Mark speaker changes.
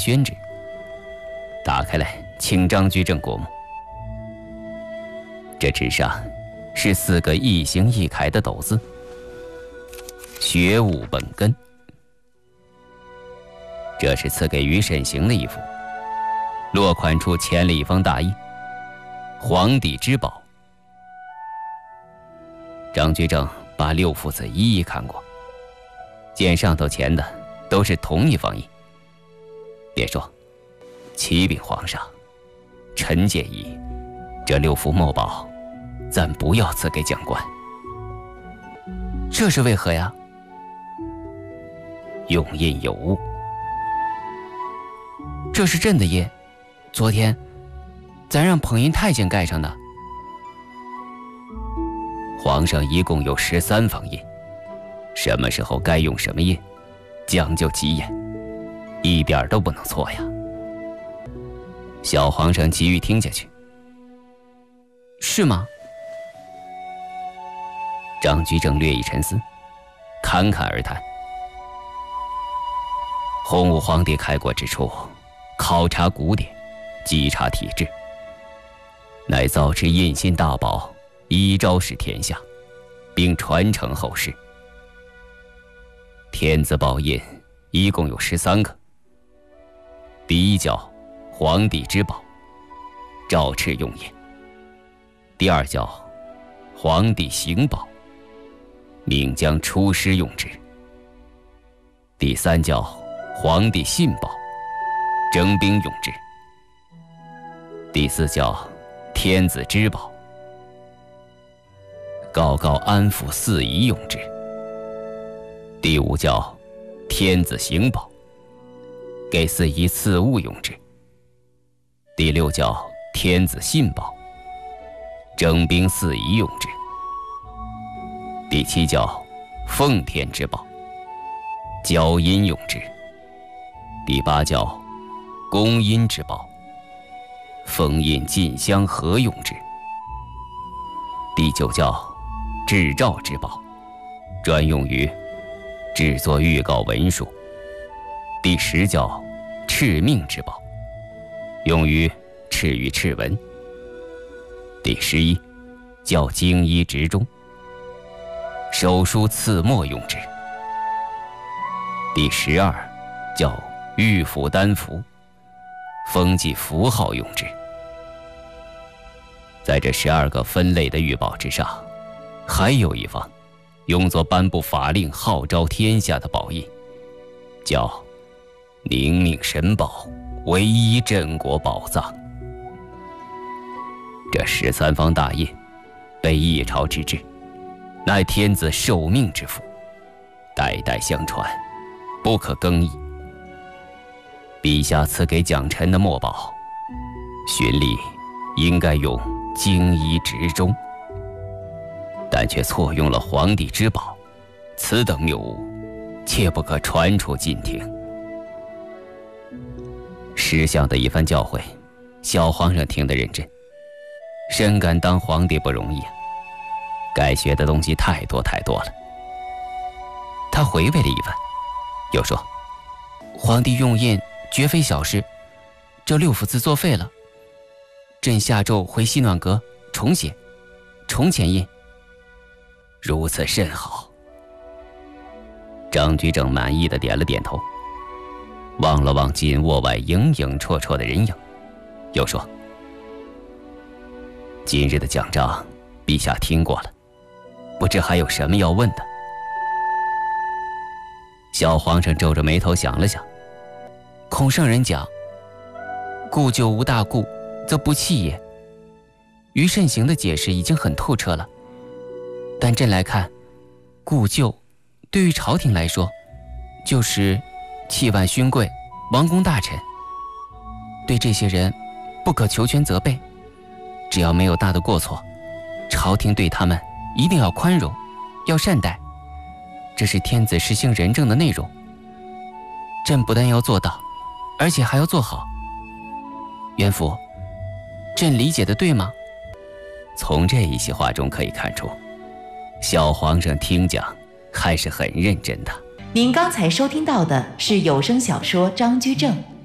Speaker 1: 宣纸，打开来，请张居正过目。这纸上是4个一形一楷的斗字：学武本根。这是赐给于慎行的一幅，落款处签了一封大印：皇帝之宝。张居正把6幅字一一看过，见上头签的都是同一方印，便说：“启禀皇上，臣建议这6幅墨宝暂不要赐给蒋官。”
Speaker 2: 这是为何呀？
Speaker 1: 用印有误。
Speaker 2: 这是朕的印，昨天咱让捧印太监盖上的。
Speaker 1: 皇上一共有13方印，什么时候该用什么印，讲究极严，一点都不能错呀。小皇上急于听下去。
Speaker 2: 是吗？
Speaker 1: 张居正略一沉思，侃侃而谈：洪武皇帝开国之初，考察古典，稽察体制，乃造之印心大宝，以昭示天下，并传承后世。天子宝印一共有13个，第一叫皇帝之宝，诏敕用印；第二叫皇帝行宝，命将出师用之；第三叫皇帝信宝，征兵用之；第四叫天子之宝，告告安抚四夷用之；第五叫天子行宝，给四夷赐物用之；第六叫天子信宝，征兵四夷用之；第七叫奉天之宝，交阴用之；第八叫公阴之宝，封印进香合用之；第九叫制诏之宝，专用于制作预告文书；第10叫敕命之宝，用于敕谕敕文；第11叫经衣执中，手书刺墨用之；第12叫御府丹符，封记符号用之。在这12个分类的御宝之上，还有一方用作颁布法令号召天下的宝印，叫宁命神宝，唯一镇国宝藏。这13方大印被一朝之制，乃天子受命之符，代代相传，不可更易。陛下赐给蒋臣的墨宝，循例应该用经衣执中，但却错用了皇帝之宝，此等谬误，切不可传出近庭。识相的一番教诲，小皇上听得认真，深感当皇帝不容易啊，该学的东西太多太多了。他回味了一番，又说：
Speaker 2: 皇帝用印绝非小事，这6幅字作废了，朕下奏回西暖阁重写，重签印。
Speaker 1: 如此甚好。张居正满意的点了点头，望了望锦窝外影影绰绰的人影，又说：今日的讲章陛下听过了，不知还有什么要问的。小皇上皱着眉头想了想，
Speaker 2: 孔圣人讲：故旧无大故，则不弃也。于慎行的解释已经很透彻了，但朕来看，故旧对于朝廷来说，就是弃晚勋贵、王公大臣。对这些人，不可求全责备，只要没有大的过错，朝廷对他们一定要宽容，要善待，这是天子实行仁政的内容。朕不但要做到，而且还要做好。元福，朕理解的对吗？
Speaker 1: 从这一席话中可以看出，小皇上听讲还是很认真的。
Speaker 3: 您刚才收听到的是有声小说《张居正》，